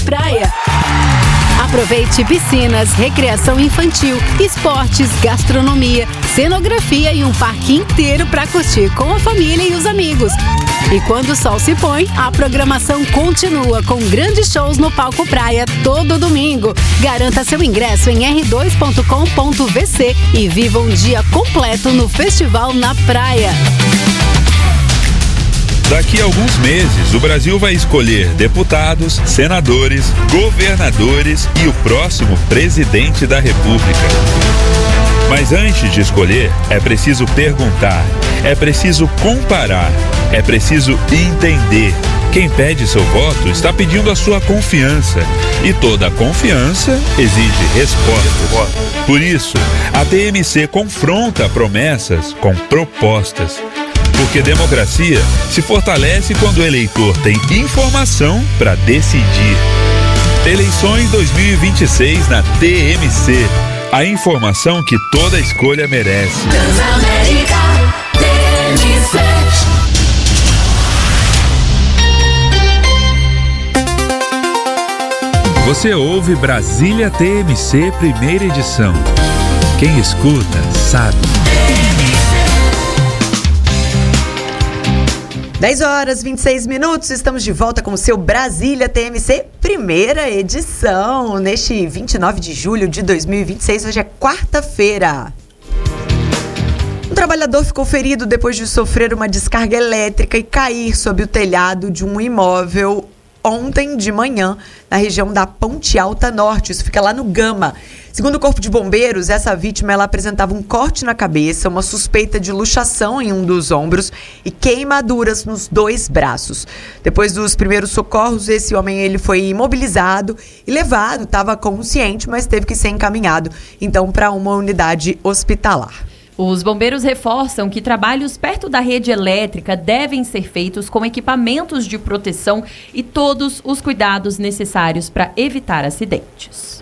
Praia. Aproveite piscinas, recreação infantil, esportes, gastronomia, cenografia e um parque inteiro para curtir com a família e os amigos. E quando o sol se põe, a programação continua com grandes shows no Palco Praia todo domingo. Garanta seu ingresso em r2.com.vc e viva um dia completo no Festival na Praia. Daqui a alguns meses, o Brasil vai escolher deputados, senadores, governadores e o próximo presidente da República. Mas antes de escolher, é preciso perguntar, é preciso comparar, é preciso entender. Quem pede seu voto está pedindo a sua confiança. E toda confiança exige respostas. Por isso, a TMC confronta promessas com propostas. Porque democracia se fortalece quando o eleitor tem informação para decidir. Eleições 2026 na TMC. A informação que toda escolha merece. Transamérica TMC. Você ouve Brasília TMC, primeira edição. Quem escuta, sabe. 10h26, estamos de volta com o seu Brasília TMC, primeira edição, neste 29 de julho de 2026, hoje é quarta-feira. Um trabalhador ficou ferido depois de sofrer uma descarga elétrica e cair sob o telhado de um imóvel ontem de manhã, na região da Ponte Alta Norte, isso fica lá no Gama. Segundo o Corpo de Bombeiros, essa vítima ela apresentava um corte na cabeça, uma suspeita de luxação em um dos ombros e queimaduras nos 2 braços. Depois dos primeiros socorros, esse homem ele foi imobilizado e levado, estava consciente, mas teve que ser encaminhado, então, para uma unidade hospitalar. Os bombeiros reforçam que trabalhos perto da rede elétrica devem ser feitos com equipamentos de proteção e todos os cuidados necessários para evitar acidentes.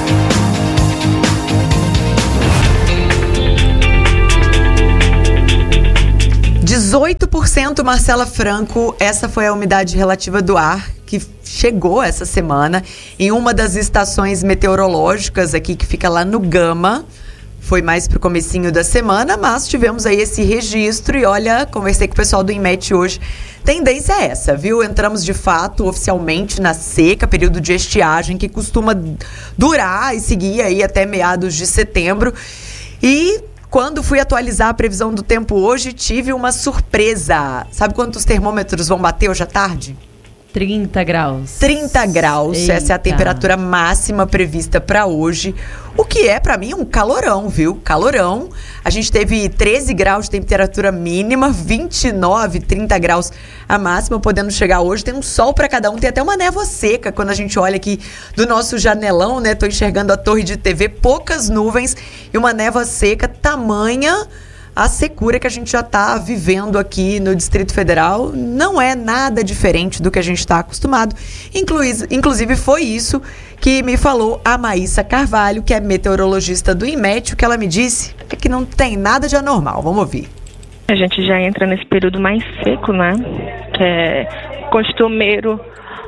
%, Marcela Franco, essa foi a umidade relativa do ar que chegou essa semana em uma das estações meteorológicas aqui que fica lá no Gama. Foi mais pro comecinho da semana, mas tivemos aí esse registro e olha, conversei com o pessoal do INMET hoje. Tendência é essa, viu? Entramos de fato oficialmente na seca, período de estiagem que costuma durar e seguir aí até meados de setembro. E quando fui atualizar a previsão do tempo hoje, tive uma surpresa. Sabe quantos termômetros vão bater hoje à tarde? 30 graus. 30 graus, Eita. Essa é a temperatura máxima prevista para hoje. O que é, para mim, um calorão, viu? Calorão. A gente teve 13 graus de temperatura mínima, 29, 30 graus a máxima, podendo chegar hoje. Tem um sol para cada um, tem até uma névoa seca. Quando a gente olha aqui do nosso janelão, né? Tô enxergando a torre de TV, poucas nuvens e uma névoa seca, tamanha a secura que a gente já está vivendo aqui no Distrito Federal. Não é nada diferente do que a gente está acostumado. Inclusive, foi isso que me falou a Maísa Carvalho, que é meteorologista do INMET. O que ela me disse é que não tem nada de anormal. Vamos ouvir. A gente já entra nesse período mais seco, né? Que é costumeiro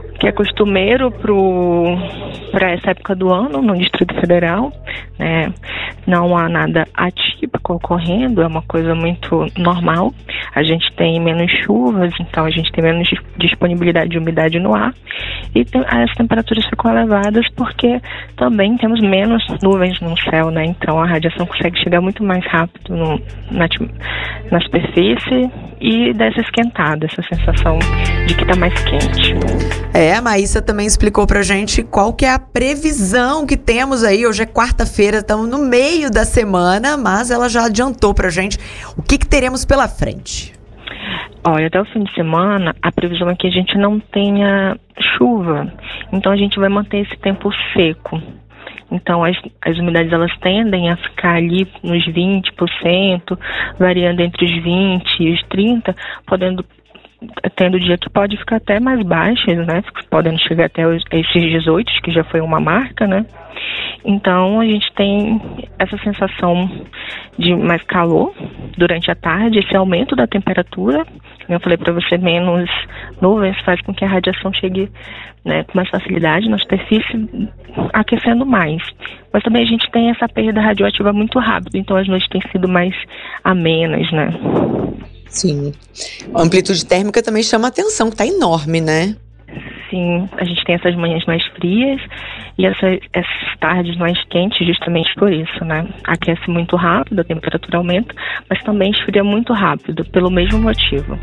para essa época do ano no Distrito Federal, né? Não há nada atípico ocorrendo, é uma coisa muito normal. A gente tem menos chuvas, então a gente tem menos disponibilidade de umidade no ar e as temperaturas ficam elevadas porque também temos menos nuvens no céu, né? Então a radiação consegue chegar muito mais rápido na superfície e dá essa esquentada, essa sensação de que está mais quente. A Maísa também explicou pra gente qual que é a previsão que temos aí. Hoje é quarta-feira, estamos no meio da semana, mas ela já adiantou pra gente o que teremos pela frente. Olha, até o fim de semana, a previsão é que a gente não tenha chuva, então a gente vai manter esse tempo seco. Então, as umidades, elas tendem a ficar ali nos 20%, variando entre os 20% e os 30%, tendo dia que pode ficar até mais baixas, né? Podendo chegar até esses 18, que já foi uma marca, né? Então a gente tem essa sensação de mais calor durante a tarde, esse aumento da temperatura. Como eu falei para você, menos nuvens faz com que a radiação chegue, né, com mais facilidade na superfície, aquecendo mais. Mas também a gente tem essa perda radioativa muito rápido, então as noites têm sido mais amenas, né? Sim. A amplitude térmica também chama atenção, que tá enorme, né? Sim, a gente tem essas manhãs mais frias e essas tardes mais quentes justamente por isso, né? Aquece muito rápido, a temperatura aumenta, mas também esfria muito rápido, pelo mesmo motivo.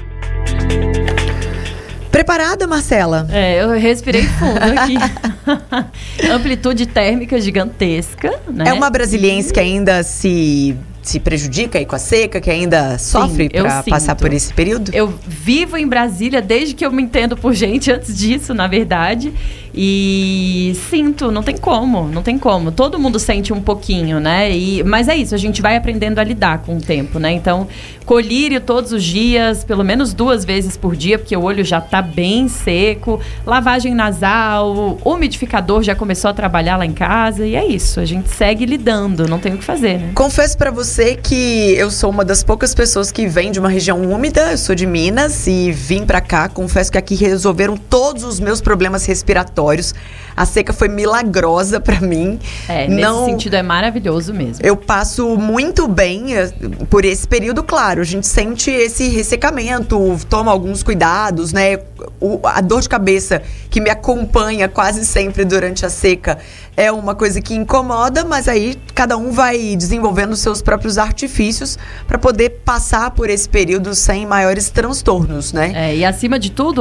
Preparada, Marcela? Eu respirei fundo aqui. Amplitude térmica gigantesca, né? É uma brasiliense que ainda se prejudica aí com a seca, que ainda sofre para passar por esse período? Eu vivo em Brasília desde que eu me entendo por gente, antes disso, na verdade. E sinto, não tem como. Todo mundo sente um pouquinho, né? Mas é isso, a gente vai aprendendo a lidar com o tempo, né? Então, colírio todos os dias, pelo menos 2 vezes por dia, porque o olho já tá bem seco. Lavagem nasal, umidificador já começou a trabalhar lá em casa. E é isso, a gente segue lidando, não tem o que fazer, né? Confesso pra você que eu sou uma das poucas pessoas que vem de uma região úmida. Eu sou de Minas e vim pra cá. Confesso que aqui resolveram todos os meus problemas respiratórios. A seca foi milagrosa pra mim. Nesse sentido é maravilhoso mesmo. Eu passo muito bem por esse período, claro. A gente sente esse ressecamento, toma alguns cuidados, né? A dor de cabeça que me acompanha quase sempre durante a seca é uma coisa que incomoda, mas aí cada um vai desenvolvendo seus próprios artifícios para poder passar por esse período sem maiores transtornos, né? E acima de tudo,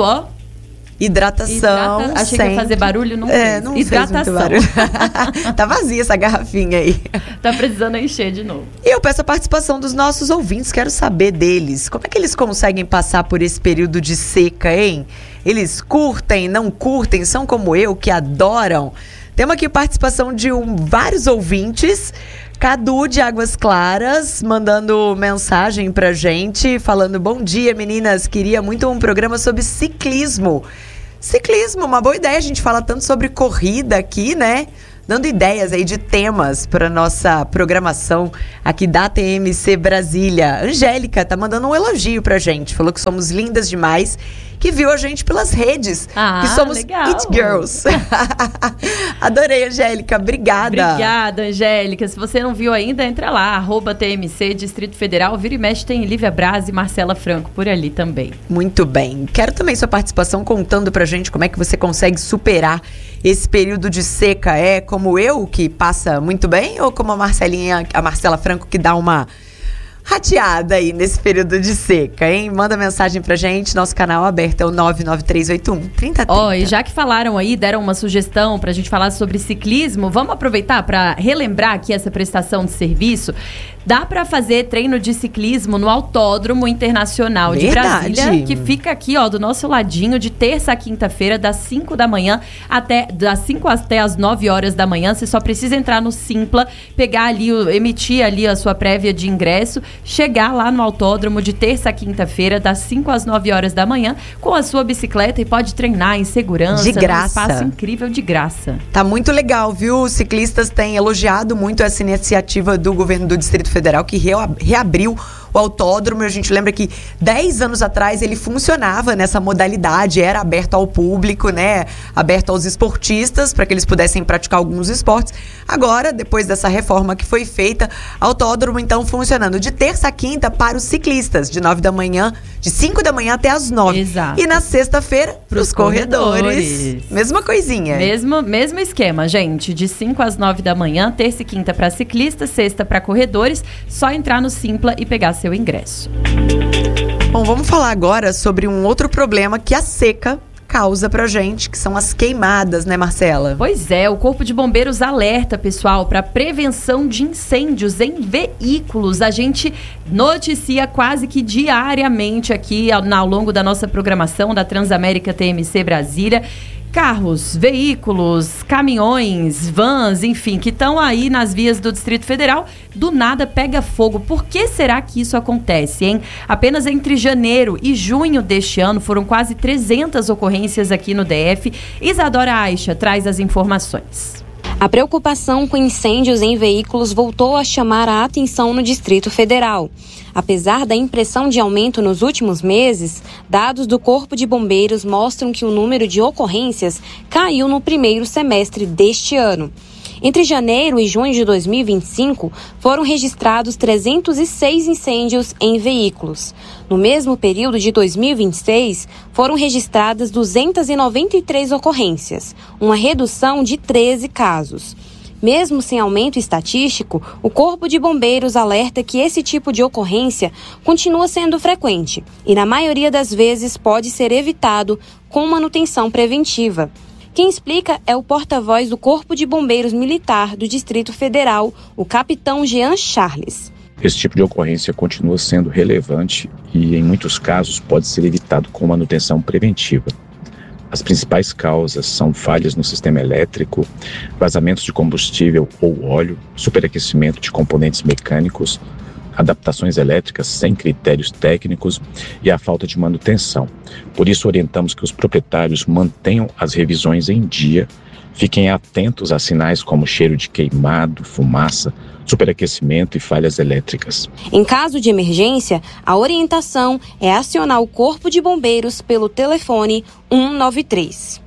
hidratação. Achei que ia fazer barulho, não fez. Não hidratação. Fez muito barulho. Tá vazia essa garrafinha aí. Tá precisando encher de novo. E eu peço a participação dos nossos ouvintes, quero saber deles. Como é que eles conseguem passar por esse período de seca, hein? Eles curtem, não curtem, são como eu, que adoram? Temos aqui participação de vários ouvintes. Cadu de Águas Claras mandando mensagem pra gente, falando: bom dia, meninas, queria muito um programa sobre ciclismo. Ciclismo, uma boa ideia, a gente fala tanto sobre corrida aqui, né? Dando ideias aí de temas para nossa programação aqui da TMC Brasília. Angélica tá mandando um elogio pra gente, falou que somos lindas demais, que viu a gente pelas redes, que somos legal. It Girls. Adorei, Angélica, obrigada. Obrigada, Angélica. Se você não viu ainda, entra lá, @TMC Distrito Federal, vira e mexe, tem Lívia Braz e Marcela Franco por ali também. Muito bem. Quero também sua participação contando pra gente como é que você consegue superar esse período de seca. É como eu, que passa muito bem, ou como a Marcela Franco, que dá uma rateada aí nesse período de seca, hein? Manda mensagem pra gente, nosso canal aberto é o 99381-3030. E já que falaram aí, deram uma sugestão pra gente falar sobre ciclismo, vamos aproveitar pra relembrar aqui essa prestação de serviço. Dá pra fazer treino de ciclismo no Autódromo Internacional de Brasília, que fica aqui, do nosso ladinho, de terça a quinta-feira, das 5 da manhã das 5 até as 9 horas da manhã. Você só precisa entrar no Simpla, pegar ali, emitir ali a sua prévia de ingresso, chegar lá no autódromo de terça a quinta-feira, das 5 às 9 horas da manhã, com a sua bicicleta, e pode treinar em segurança. De graça. Num espaço incrível, de graça. Tá muito legal, viu? Os ciclistas têm elogiado muito essa iniciativa do governo do Distrito Federal, que reabriu o autódromo. A gente lembra que 10 anos atrás ele funcionava nessa modalidade, era aberto ao público, né? Aberto aos esportistas, para que eles pudessem praticar alguns esportes. Agora, depois dessa reforma que foi feita, autódromo então funcionando de terça a quinta para os ciclistas, de 5 da manhã até as 9. Exato. E na sexta-feira, para os corredores. Mesma coisinha. Mesmo esquema, gente. De 5 às 9 da manhã, terça e quinta para ciclistas, sexta para corredores. Só entrar no Simpla e pegar seu ingresso. Bom, vamos falar agora sobre um outro problema que a seca causa pra gente, que são as queimadas, né, Marcela? Pois é, o Corpo de Bombeiros alerta, pessoal, para prevenção de incêndios em veículos. A gente noticia quase que diariamente aqui ao longo da nossa programação da Transamérica TMC Brasília. Carros, veículos, caminhões, vans, enfim, que estão aí nas vias do Distrito Federal, do nada pega fogo. Por que será que isso acontece, hein? Apenas entre janeiro e junho deste ano foram quase 300 ocorrências aqui no DF. Isadora Aixa traz as informações. A preocupação com incêndios em veículos voltou a chamar a atenção no Distrito Federal. Apesar da impressão de aumento nos últimos meses, dados do Corpo de Bombeiros mostram que o número de ocorrências caiu no primeiro semestre deste ano. Entre janeiro e junho de 2025, foram registrados 306 incêndios em veículos. No mesmo período de 2026, foram registradas 293 ocorrências, uma redução de 13 casos. Mesmo sem aumento estatístico, o Corpo de Bombeiros alerta que esse tipo de ocorrência continua sendo frequente e, na maioria das vezes, pode ser evitado com manutenção preventiva. Quem explica é o porta-voz do Corpo de Bombeiros Militar do Distrito Federal, o capitão Jean Charles. Esse tipo de ocorrência continua sendo relevante e, em muitos casos, pode ser evitado com manutenção preventiva. As principais causas são falhas no sistema elétrico, vazamentos de combustível ou óleo, superaquecimento de componentes mecânicos, adaptações elétricas sem critérios técnicos e a falta de manutenção. Por isso, orientamos que os proprietários mantenham as revisões em dia, fiquem atentos a sinais como cheiro de queimado, fumaça, superaquecimento e falhas elétricas. Em caso de emergência, a orientação é acionar o Corpo de Bombeiros pelo telefone 193.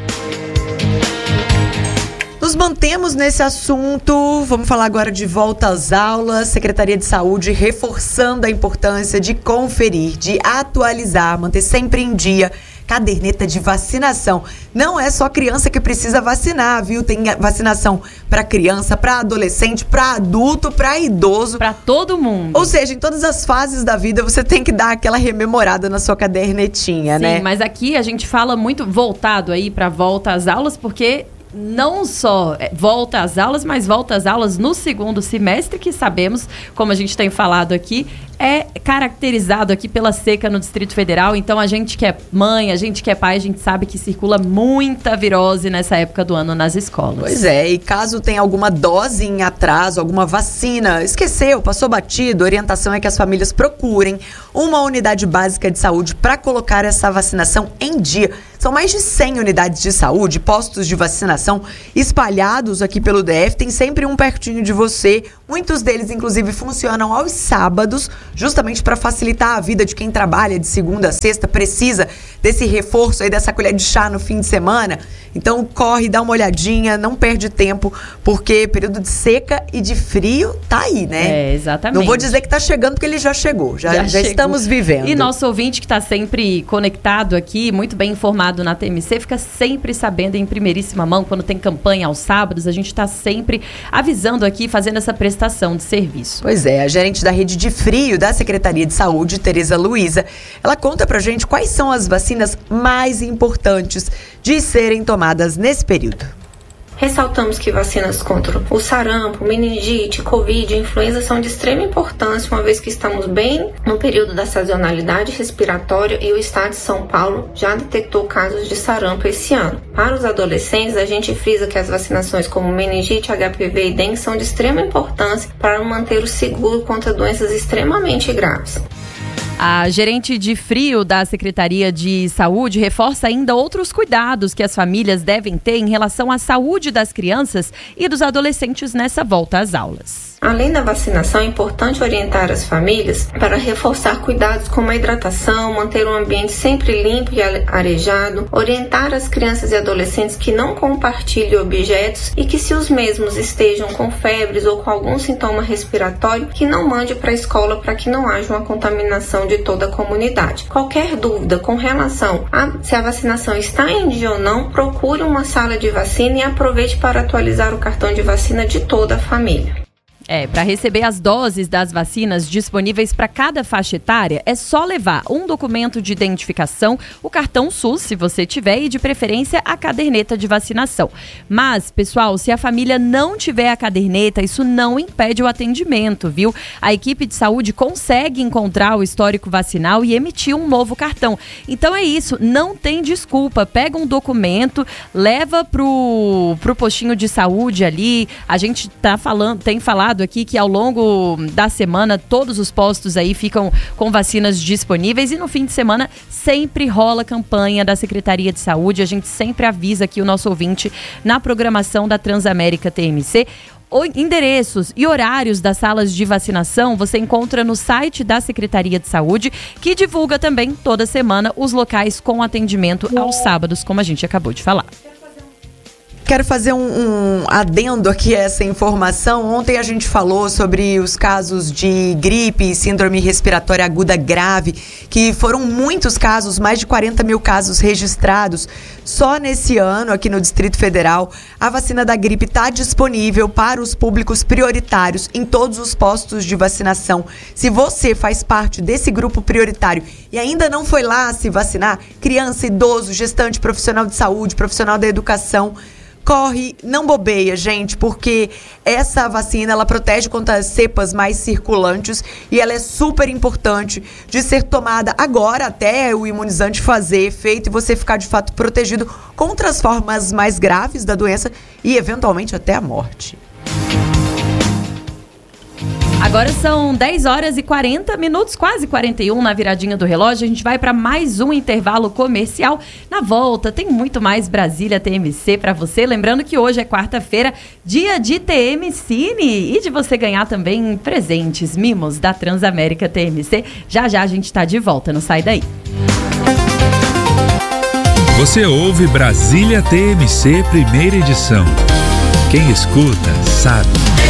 Nos mantemos nesse assunto, vamos falar agora de volta às aulas. Secretaria de Saúde reforçando a importância de conferir, de atualizar, manter sempre em dia caderneta de vacinação. Não é só criança que precisa vacinar, viu? Tem vacinação para criança, para adolescente, para adulto, para idoso. Para todo mundo. Ou seja, em todas as fases da vida você tem que dar aquela rememorada na sua cadernetinha, né? Sim, mas aqui a gente fala muito voltado aí para volta às aulas, porque não só volta às aulas, mas volta às aulas no segundo semestre, que sabemos, como a gente tem falado aqui, é caracterizado aqui pela seca no Distrito Federal. Então, a gente que é mãe, a gente que é pai, a gente sabe que circula muita virose nessa época do ano nas escolas. Pois é, e caso tenha alguma dose em atraso, alguma vacina, esqueceu, passou batido, a orientação é que as famílias procurem uma unidade básica de saúde para colocar essa vacinação em dia. São mais de 100 unidades de saúde, postos de vacinação espalhados aqui pelo DF, tem sempre um pertinho de você. Muitos deles, inclusive, funcionam aos sábados, justamente para facilitar a vida de quem trabalha de segunda a sexta, precisa desse reforço aí, dessa colher de chá no fim de semana. Então, corre, dá uma olhadinha, não perde tempo, porque período de seca e de frio tá aí, né? É, exatamente. Não vou dizer que tá chegando, porque ele já chegou, já estamos vivendo. E nosso ouvinte que tá sempre conectado aqui, muito bem informado na TMC, fica sempre sabendo em primeiríssima mão, quando tem campanha aos sábados, a gente tá sempre avisando aqui, fazendo essa prestação de serviço. Pois é, a gerente da rede de frio da Secretaria de Saúde, Tereza Luiza, ela conta pra gente quais são as vacinas mais importantes de serem tomadas nesse período. Ressaltamos que vacinas contra o sarampo, meningite, covid e influenza são de extrema importância, uma vez que estamos bem no período da sazonalidade respiratória e o estado de São Paulo já detectou casos de sarampo esse ano. Para os adolescentes, a gente frisa que as vacinações como meningite, HPV e dengue são de extrema importância para manter o seguro contra doenças extremamente graves. A gerente de frio da Secretaria de Saúde reforça ainda outros cuidados que as famílias devem ter em relação à saúde das crianças e dos adolescentes nessa volta às aulas. Além da vacinação, é importante orientar as famílias para reforçar cuidados como a hidratação, manter um ambiente sempre limpo e arejado, orientar as crianças e adolescentes que não compartilhem objetos e que, se os mesmos estejam com febres ou com algum sintoma respiratório, que não mande para a escola para que não haja uma contaminação de toda a comunidade. Qualquer dúvida com relação a se a vacinação está em dia ou não, procure uma sala de vacina e aproveite para atualizar o cartão de vacina de toda a família. Para receber as doses das vacinas disponíveis para cada faixa etária, é só levar um documento de identificação, o cartão SUS, se você tiver, e de preferência a caderneta de vacinação. Mas, pessoal, se a família não tiver a caderneta, isso não impede o atendimento, viu? A equipe de saúde consegue encontrar o histórico vacinal e emitir um novo cartão. Então é isso, não tem desculpa. Pega um documento, leva pro postinho de saúde ali. A gente tem falado lembrado aqui que ao longo da semana todos os postos aí ficam com vacinas disponíveis e no fim de semana sempre rola campanha da Secretaria de Saúde. A gente sempre avisa aqui o nosso ouvinte na programação da Transamérica TMC. Endereços e horários das salas de vacinação você encontra no site da Secretaria de Saúde, que divulga também toda semana os locais com atendimento aos sábados, como a gente acabou de falar. Quero fazer um adendo aqui a essa informação. Ontem a gente falou sobre os casos de gripe e síndrome respiratória aguda grave, que foram muitos casos, mais de 40 mil casos registrados. Só nesse ano, aqui no Distrito Federal, a vacina da gripe está disponível para os públicos prioritários em todos os postos de vacinação. Se você faz parte desse grupo prioritário e ainda não foi lá se vacinar, criança, idoso, gestante, profissional de saúde, profissional da educação, corre, não bobeia, gente, porque essa vacina, ela protege contra as cepas mais circulantes e ela é super importante de ser tomada agora até o imunizante fazer efeito e você ficar de fato protegido contra as formas mais graves da doença e eventualmente até a morte. Agora são 10 horas e 40 minutos, quase 41 na viradinha do relógio. A gente vai para mais um intervalo comercial. Na volta tem muito mais Brasília TMC para você. Lembrando que hoje é quarta-feira, dia de TM Cine e de você ganhar também presentes, mimos da Transamérica TMC. Já já a gente está de volta, não sai daí. Você ouve Brasília TMC, primeira edição. Quem escuta, sabe.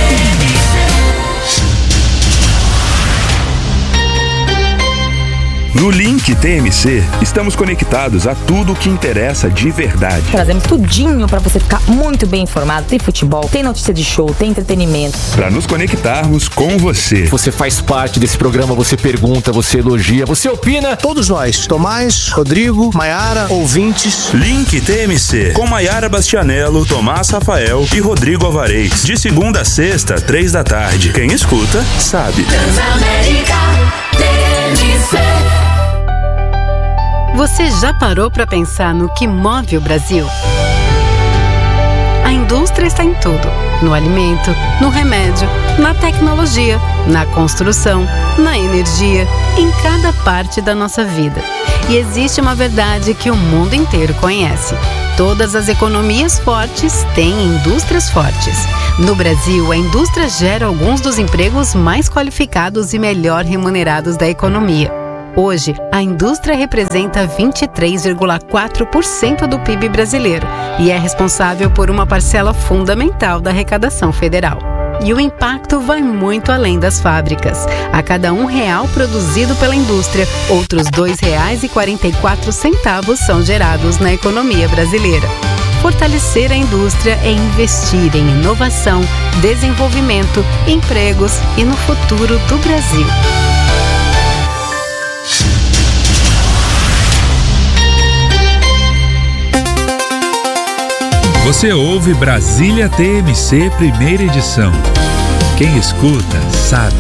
No Link TMC, estamos conectados a tudo o que interessa de verdade. Trazemos tudinho para você ficar muito bem informado. Tem futebol, tem notícia de show, tem entretenimento. Para nos conectarmos com você. Você faz parte desse programa, você pergunta, você elogia, você opina. Todos nós, Tomás, Rodrigo, Maiara, ouvintes. Link TMC, com Maiara Bastianello, Tomás Rafael e Rodrigo Alvarez. De segunda a sexta, 3 da tarde. Quem escuta, sabe. Transamérica TMC. Você já parou para pensar no que move o Brasil? A indústria está em tudo. No alimento, no remédio, na tecnologia, na construção, na energia, em cada parte da nossa vida. E existe uma verdade que o mundo inteiro conhece. Todas as economias fortes têm indústrias fortes. No Brasil, a indústria gera alguns dos empregos mais qualificados e melhor remunerados da economia. Hoje, a indústria representa 23,4% do PIB brasileiro e é responsável por uma parcela fundamental da arrecadação federal. E o impacto vai muito além das fábricas. A cada R$1 produzido pela indústria, outros R$2,44 são gerados na economia brasileira. Fortalecer a indústria é investir em inovação, desenvolvimento, empregos e no futuro do Brasil. Você ouve Brasília TMC, primeira edição. Quem escuta, sabe.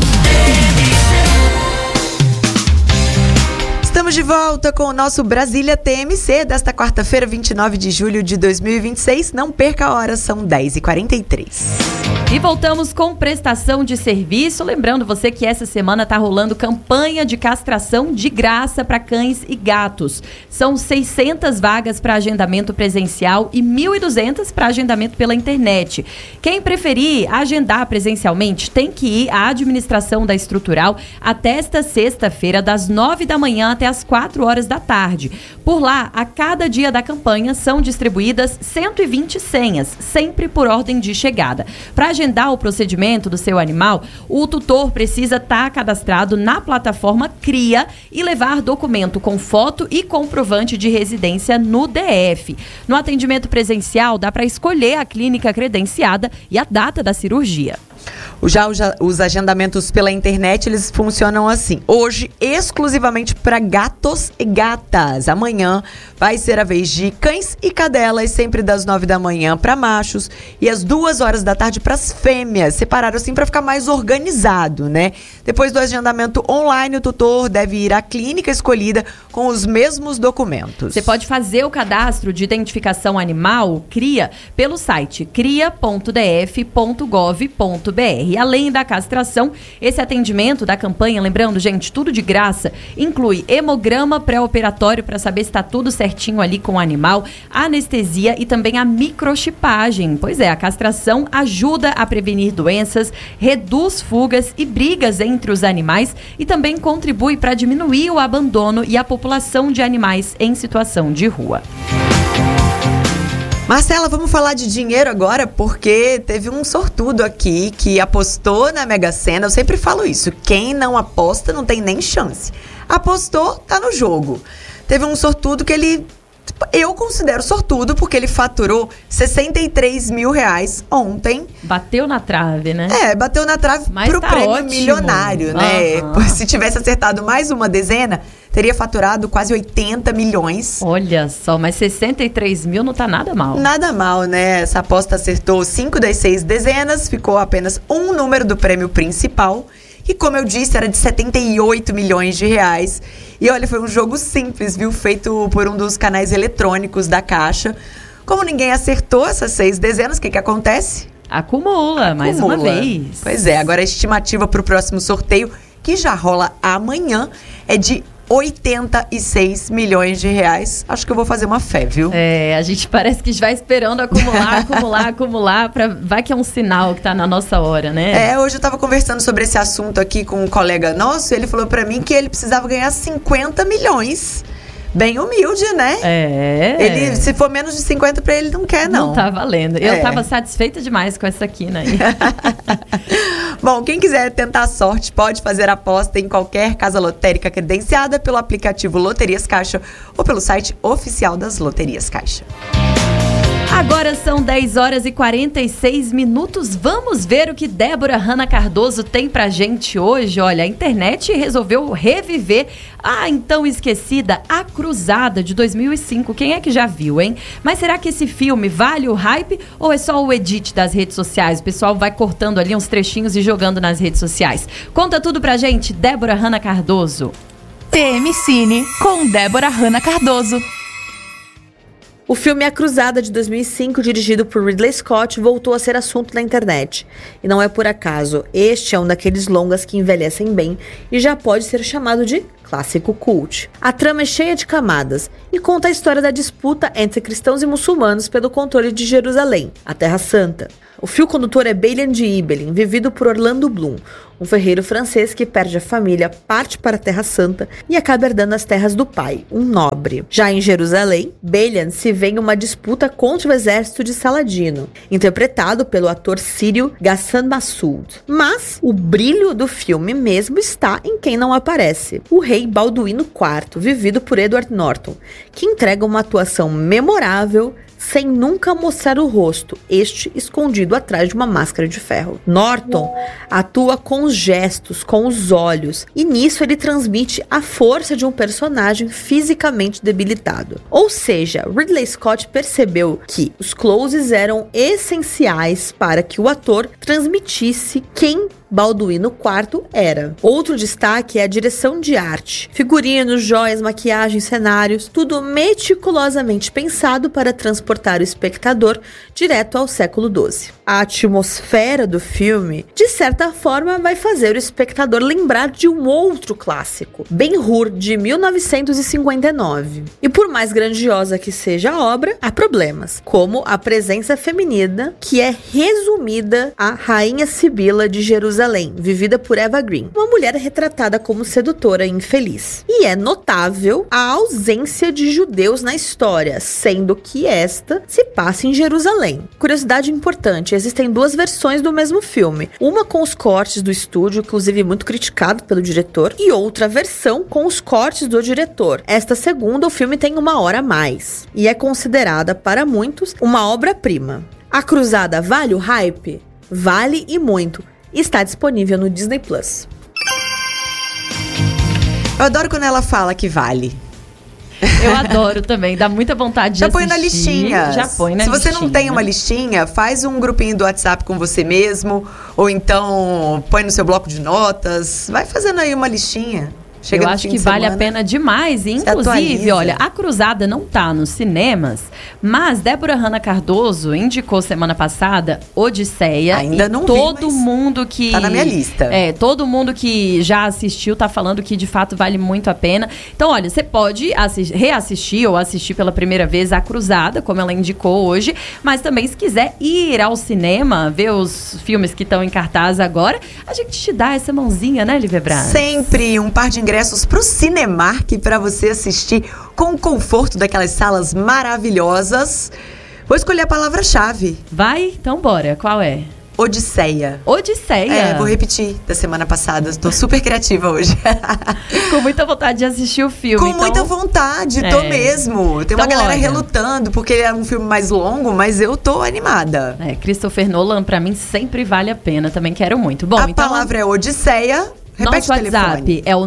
Estamos de volta com o nosso Brasília TMC desta quarta-feira, 29 de julho de 2026. Não perca a hora, são 10h43. E voltamos com prestação de serviço. Lembrando você que essa semana está rolando campanha de castração de graça para cães e gatos. São 600 vagas para agendamento presencial e 1.200 para agendamento pela internet. Quem preferir agendar presencialmente tem que ir à administração da Estrutural até esta sexta-feira, das 9 da manhã até as 4 horas da tarde. Por lá, a cada dia da campanha são distribuídas 120 senhas, sempre por ordem de chegada. Para agendar o procedimento do seu animal, o tutor precisa estar cadastrado na plataforma CRIA e levar documento com foto e comprovante de residência no DF. No atendimento presencial, dá para escolher a clínica credenciada e a data da cirurgia. Já os agendamentos pela internet, eles funcionam assim. Hoje, exclusivamente para gatos e gatas. Amanhã vai ser a vez de cães e cadelas, sempre das 9 da manhã para machos e às 2 horas da tarde para as fêmeas. Separaram assim para ficar mais organizado, né? Depois do agendamento online, o tutor deve ir à clínica escolhida com os mesmos documentos. Você pode fazer o cadastro de identificação animal, CRIA, pelo site cria.df.gov.br. Além da castração, esse atendimento da campanha, lembrando, gente, tudo de graça, inclui hemograma pré-operatório para saber se está tudo certinho ali com o animal, anestesia e também a microchipagem. Pois é, a castração ajuda a prevenir doenças, reduz fugas e brigas entre os animais e também contribui para diminuir o abandono e a população de animais em situação de rua. Marcela, vamos falar de dinheiro agora, porque teve um sortudo aqui que apostou na Mega Sena. Eu sempre falo isso, quem não aposta não tem nem chance. Apostou, tá no jogo. Teve um sortudo que eu considero sortudo, porque ele faturou 63 mil reais ontem. Bateu na trave, né? Bateu na trave. Mas pro prêmio milionário, né? Se tivesse acertado mais uma dezena, teria faturado quase 80 milhões. Olha só, mas 63 mil não tá nada mal. Nada mal, né? Essa aposta acertou 5 das 6 dezenas, ficou apenas um número do prêmio principal. E como eu disse, era de 78 milhões de reais. E olha, foi um jogo simples, viu? Feito por um dos canais eletrônicos da Caixa. Como ninguém acertou essas 6 dezenas, o que acontece? Acumula, mais uma vez. Pois é, agora a estimativa para o próximo sorteio, que já rola amanhã, é de 86 milhões de reais. Acho que eu vou fazer uma fé, viu? A gente parece que vai esperando acumular, vai que é um sinal que tá na nossa hora, né? Hoje eu tava conversando sobre esse assunto aqui com um colega nosso, e ele falou pra mim que ele precisava ganhar 50 milhões. Bem humilde, né? Ele, se for menos de 50 pra ele, não quer, não. Não tá valendo. Eu tava satisfeita demais com essa quina aí. Bom, quem quiser tentar a sorte pode fazer aposta em qualquer casa lotérica credenciada pelo aplicativo Loterias Caixa ou pelo site oficial das Loterias Caixa. Agora são 10 horas e 46 minutos. Vamos ver o que Débora Hanna Cardoso tem pra gente hoje. Olha, a internet resolveu reviver a então esquecida A Cruzada de 2005. Quem é que já viu, hein? Mas será que esse filme vale o hype ou é só o edit das redes sociais? O pessoal vai cortando ali uns trechinhos e jogando nas redes sociais. Conta tudo pra gente, Débora Hanna Cardoso. TM Cine com Débora Hanna Cardoso. O filme A Cruzada, de 2005, dirigido por Ridley Scott, voltou a ser assunto na internet. E não é por acaso, este é um daqueles longas que envelhecem bem e já pode ser chamado de clássico cult. A trama é cheia de camadas e conta a história da disputa entre cristãos e muçulmanos pelo controle de Jerusalém, a Terra Santa. O fio condutor é Balian de Ibelin, vivido por Orlando Bloom, um ferreiro francês que perde a família, parte para a Terra Santa e acaba herdando as terras do pai, um nobre. Já em Jerusalém, Balian se vê em uma disputa contra o exército de Saladino, interpretado pelo ator sírio Ghassan Massoud. Mas o brilho do filme mesmo está em quem não aparece, o rei Balduíno IV, vivido por Edward Norton, que entrega uma atuação memorável, sem nunca mostrar o rosto, este escondido atrás de uma máscara de ferro. Norton atua com os gestos, com os olhos, e nisso ele transmite a força de um personagem fisicamente debilitado. Ou seja, Ridley Scott percebeu que os closes eram essenciais para que o ator transmitisse quem Balduíno IV era. Outro destaque é a direção de arte. Figurinos, joias, maquiagem, cenários, tudo meticulosamente pensado para transportar o espectador direto ao século XII. A atmosfera do filme, de certa forma, vai fazer o espectador lembrar de um outro clássico, Ben-Hur, de 1959. E por mais grandiosa que seja a obra, há problemas, como a presença feminina, que é resumida a Rainha Sibila de Jerusalém, vivida por Eva Green, uma mulher retratada como sedutora e infeliz. E é notável a ausência de judeus na história, sendo que esta se passa em Jerusalém. Curiosidade importante, existem duas versões do mesmo filme, uma com os cortes do estúdio, inclusive muito criticado pelo diretor, e outra versão com os cortes do diretor. Esta segunda, o filme tem 1 hora a mais, e é considerada, para muitos, uma obra-prima. A Cruzada vale o hype? Vale e muito. Está disponível no Disney Plus. Eu adoro quando ela fala que vale. Eu adoro também, dá muita vontade de assistir. Já põe na listinha. Já põe na listinha. Se você não tem uma listinha, faz um grupinho do WhatsApp com você mesmo, ou então põe no seu bloco de notas, vai fazendo aí uma listinha. Chega eu no acho fim que de vale a semana, pena demais. E, inclusive, atualiza. olha, A Cruzada não tá nos cinemas, mas Débora Hanna Cardoso indicou semana passada Odisseia. Ainda não vi, todo mas mundo que... tá na minha lista. Todo mundo que já assistiu tá falando que de fato vale muito a pena. Então, olha, você pode reassistir ou assistir pela primeira vez A Cruzada, como ela indicou hoje, mas também se quiser ir ao cinema, ver os filmes que estão em cartaz agora, a gente te dá essa mãozinha, né, Lívia Braz? Sempre um par de ingressos pro Cinemark para você assistir com o conforto daquelas salas maravilhosas. Vou escolher a palavra-chave. Vai? Então bora. Qual é? Odisseia. Odisseia? Vou repetir da semana passada. Estou super criativa hoje. Com muita vontade de assistir o filme. Com muita vontade, tô mesmo. Tem uma galera relutando, porque ele é um filme mais longo, mas eu tô animada. Christopher Nolan, pra mim, sempre vale a pena. Também quero muito. Bom, a palavra é Odisseia. Repete nosso WhatsApp é o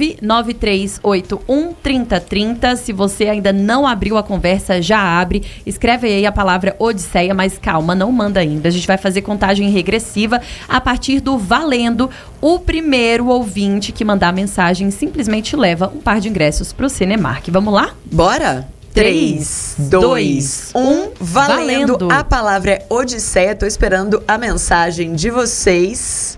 993813030. Se você ainda não abriu a conversa, já abre. Escreve aí a palavra Odisseia, mas calma, não manda ainda. A gente vai fazer contagem regressiva a partir do valendo. O primeiro ouvinte que mandar mensagem simplesmente leva um par de ingressos pro Cinemark. Vamos lá? Bora! 3, 2, 1, valendo. A palavra é Odisseia. Tô esperando a mensagem de vocês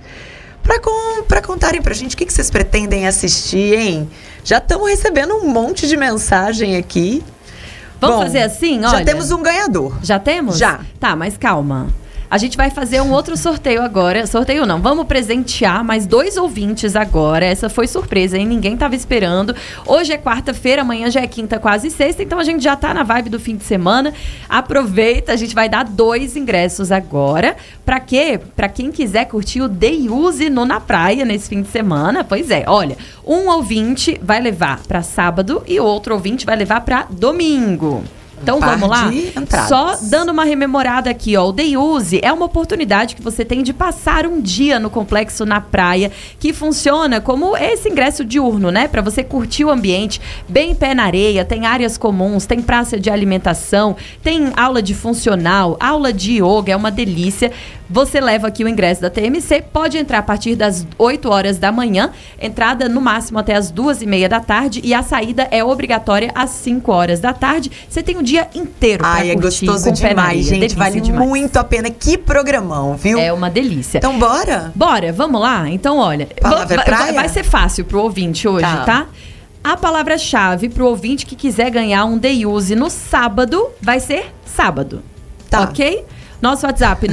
pra contarem pra gente o que vocês pretendem assistir, hein? Já estamos recebendo um monte de mensagem aqui. Vamos fazer assim, olha. Já temos um ganhador. Já temos? Já. Tá, mas calma. A gente vai fazer um outro sorteio agora. Sorteio não, vamos presentear mais 2 ouvintes agora. Essa foi surpresa, hein? Ninguém tava esperando. Hoje é quarta-feira, amanhã já é quinta, quase sexta. Então a gente já tá na vibe do fim de semana. Aproveita, a gente vai dar 2 ingressos agora. Pra quê? Pra quem quiser curtir o Day Use na praia nesse fim de semana. Pois é, olha, um ouvinte vai levar pra sábado e o outro ouvinte vai levar pra domingo. Então vamos lá? Só dando uma rememorada aqui, ó. O Day Use é uma oportunidade que você tem de passar um dia no complexo na praia, que funciona como esse ingresso diurno, né? Pra você curtir o ambiente, bem pé na areia, tem áreas comuns, tem praça de alimentação, tem aula de funcional, aula de yoga, é uma delícia. Você leva aqui o ingresso da TMC, pode entrar a partir das 8 horas da manhã, entrada no máximo até as 2h30 da tarde e a saída é obrigatória às 5 horas da tarde. Você tem o dia inteiro pra curtir. É gostoso demais, gente. Delícia vale demais. Muito a pena. Que programão, viu? É uma delícia. Então bora? Bora, vamos lá? Então, olha, vai ser fácil pro ouvinte hoje, tá? A palavra-chave pro ouvinte que quiser ganhar um Day Use no sábado vai ser sábado. Tá. Ok? Nosso WhatsApp,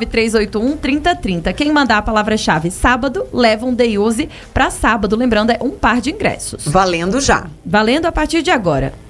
993813030. Quem mandar a palavra-chave sábado, leva um Day Use pra sábado. Lembrando, é um par de ingressos. Valendo já. Valendo a partir de agora.